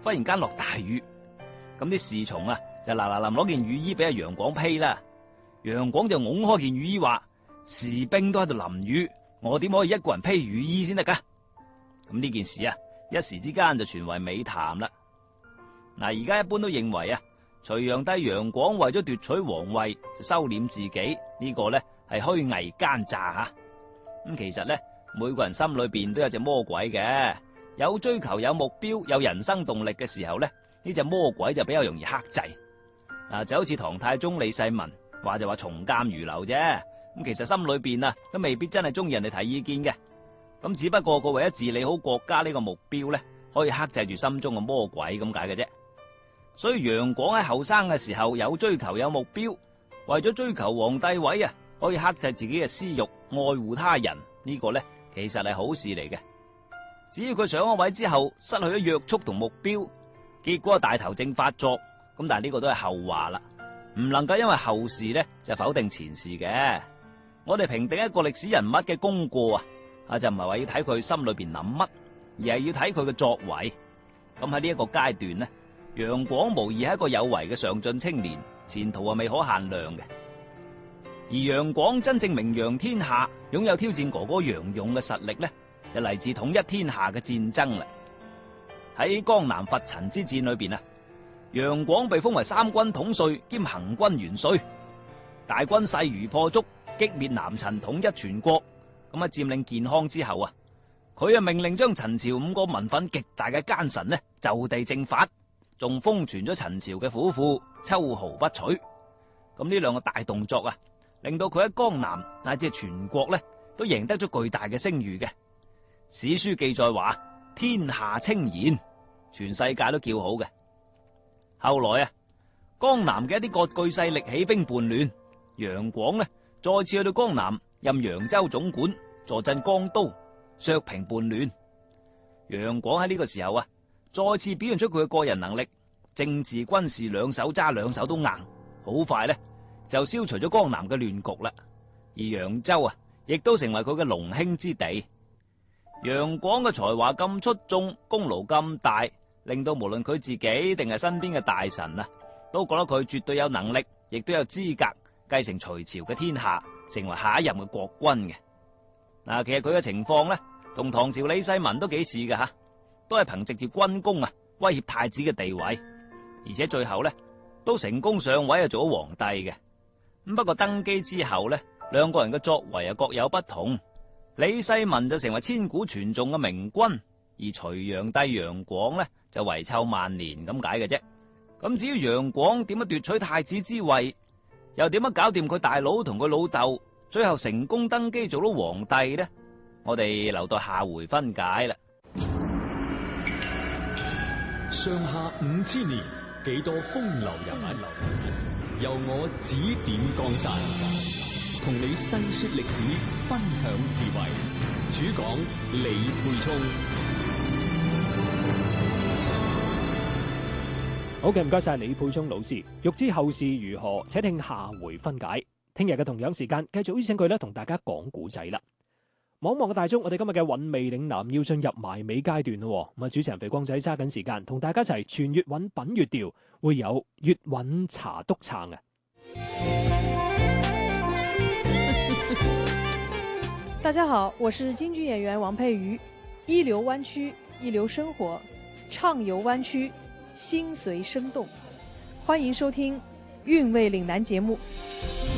忽然間落大雨，咁啲侍從啊就嗱嗱臨攞件雨衣俾阿楊廣披啦。楊廣就拱開件雨衣話：士兵都喺度淋雨，我點可以一個人披雨衣先得噶？咁呢件事啊，一時之間就傳為美談啦。嗱，而家一般都認為啊，隋煬帝楊廣為咗奪取皇位，就收斂自己，呢個呢係虛偽奸詐吓。咁其實呢，每個人心裏邊都有隻魔鬼嘅，有追求、有目標、有人生動力嘅時候呢，呢隻魔鬼就比較容易克制。就好似唐太宗李世民話就話從諫如流啫，咁其實心裏邊啊都未必真係中意人哋提意見嘅。咁只不過佢為咗治理好國家呢個目標呢，可以克制住心中嘅魔鬼咁解嘅啫。所以楊廣喺後生嘅時候有追求有目標，為咗追求皇帝位啊，可以克制自己嘅私欲，愛護他人，呢個呢其實係好事嚟嘅。只要佢上咗位之後失去咗約束同目標，結果大頭症發作，咁但係呢個都係後話啦，唔能夠因為後事呢就否定前事嘅。我哋評定一個歷史人物嘅功過啊，就唔係話要睇佢心裏邊諗乜，而係要睇佢嘅作為。咁喺呢一個階段呢，楊廣無疑係一個有為嘅上進青年，前途係未可限量嘅。而楊廣真正名揚天下，擁有挑戰哥哥楊勇嘅實力呢，就嚟自統一天下嘅戰爭啦。喺江南伐陳之戰裏邊啊，楊廣被封為三軍統帥兼行軍元帥，大軍勢如破竹，擊滅南陳，統一全國。咁喺佔領建康之後啊，佢命令將陳朝5個民憤極大嘅奸臣呢就地正法，仲封存咗陳朝嘅府庫，秋毫不取。咁呢兩個大動作啊，令到佢喺江南乃至全國呢都贏得咗巨大嘅聲譽嘅。史書記載話天下稱賢，全世界都叫好嘅。後來啊，江南嘅一啲割據勢力起兵叛亂，楊廣呢再次去到江南任揚州總管，坐鎮江都，削平叛亂。楊廣喺呢個時候啊，再次表現出佢嘅個人能力，政治軍事兩手揸，兩手都硬，好快呢就消除咗江南嘅亂局啦。而揚州啊，亦都成為佢嘅龍興之地。楊廣嘅才華咁出眾，功勞咁大，令到無論佢自己定係身邊嘅大臣啊，都覺得佢絕對有能力，亦都有資格繼承隋朝嘅天下，成為下一任嘅國君嘅。其實佢嘅情況呢，同唐朝李世民都幾似嘅吓，都係憑藉住軍功啊，威脅太子嘅地位，而且最後呢都成功上位啊，做咗皇帝嘅。咁不過登基之後呢，兩個人嘅作為啊各有不同。李世民就成為千古傳頌嘅明君，而隋煬帝楊廣呢就遺臭萬年咁解嘅啫。咁至於楊廣點樣奪取太子之位，又點樣搞掂佢大佬同佢老豆，最後成功登基做到皇帝呢？我哋留待下回分解啦。 上下5000年，幾多風流人物，由我指點江山，同你細說歷史，分享智慧。主講李沛聰。 好嘅，唔該晒李沛聰老師。欲知後事如何，且聽下回分解。聽日嘅同樣時間，繼續邀請佢咧同大家講古仔啦。望嘅大鐘，我哋今日嘅韻味嶺南要進入埋尾階段咯。咁啊，主持人肥光仔揸緊時間，同大家一齊全粵韻品粵調，會有粵韻茶督撐嘅。 大家好，我是京劇演員王佩瑜。一流灣區，一流生活，暢遊灣區，心隨聲動。歡迎收聽《韻味嶺南》節目。